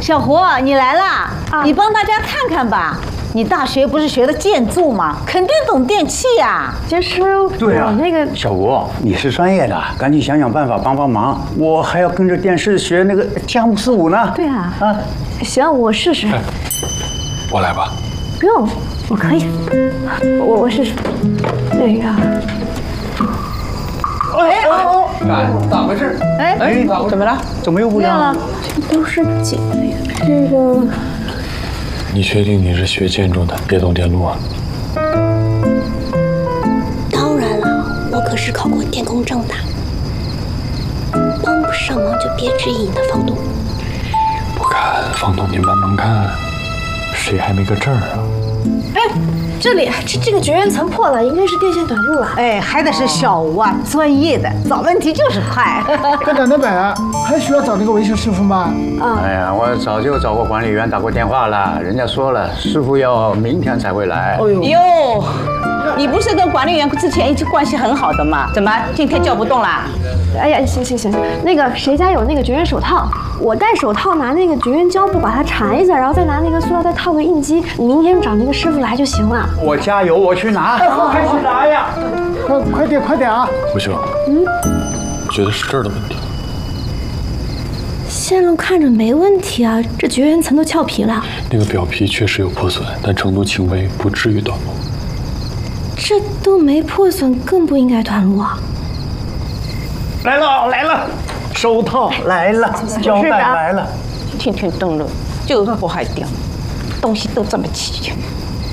小胡，你来啦！你帮大家看看吧。你大学不是学的建筑吗？肯定懂电器呀。 其实对啊， 我那个小吴，你是专业的，赶紧想想办法帮帮忙。我还要跟着电视学那个佳木斯舞呢。 对啊，行，我试试。 我来吧。 不用，我可以。我试试。那个。 咋回事？ 哎，怎么了？ 怎么又不亮了？ 这都是几个呀？这个。 你确定你是学建筑的，别懂电路啊？ 当然了，我可是考过电工证的。帮不上忙就别质疑你的房东。 不看，房东你慢慢看，谁还没个证啊？ 哎，这里这个绝缘层破了，应该是电线短路了。 哎，还得是小吴啊，专业的，找问题就是快。 该等的本，还需要找那个维修师傅吗？ 哎呀，我早就找过管理员，打过电话了，人家说了，师傅要明天才会来。 哟，你不是跟管理员之前一直关系很好的吗？怎么今天叫不动啦？ 哎呀，行，那个谁家有那个绝缘手套？我戴手套拿那个绝缘胶布把它缠一下，然后再拿那个塑料袋套个印机。明天找那个师傅来就行了。 我加油，我去拿。快去拿呀！ 快点啊！ 不行，我觉得是这儿的问题。 线路看着没问题啊，这绝缘层都俏皮了。 那个表皮确实有破损，但程度轻微，不至于短路。 这都没破损，更不应该短路啊！ 来了，手套来了，胶带来了。 天天登录就是破坏掉，东西都这么齐全。